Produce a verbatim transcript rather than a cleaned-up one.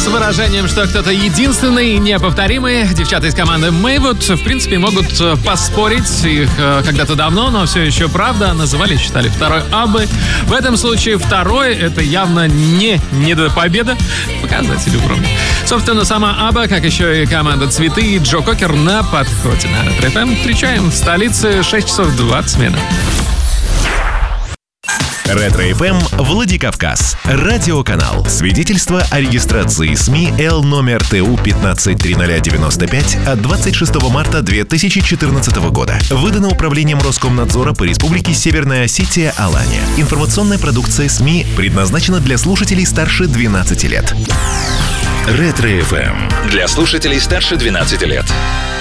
с выражением, что кто-то единственный и неповторимый. Девчата из команды Maywood, в принципе, могут поспорить. Их когда-то давно, но все еще правда, называли и считали второй Аббой. В этом случае второй — это явно не недопобеда. Показатель уровня. Собственно, сама Абба, как еще и команда Цветы и Джо Кокер на подходе. На Ретро-эф эм встречаем в столице шесть часов двадцать минут. Ретро-эф эм Владикавказ. Радиоканал. Свидетельство о регистрации СМИ Л номер Т У пятнадцать триста девяносто пять от двадцать шестого марта две тысячи четырнадцатого года. Выдано Управлением Роскомнадзора по Республике Северная Осетия Алания. Информационная продукция СМИ предназначена для слушателей старше двенадцати лет. Ретро-эф эм. Для слушателей старше двенадцати лет.